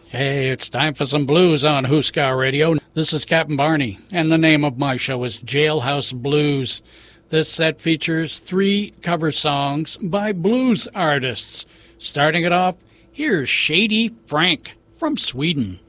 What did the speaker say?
Hey, it's time for some blues on Huskar Radio. This is Captain Barney, and the name of my show is Jailhouse Blues. This set features 3 cover songs by blues artists. Starting it off, here's Shady Frank from Sweden.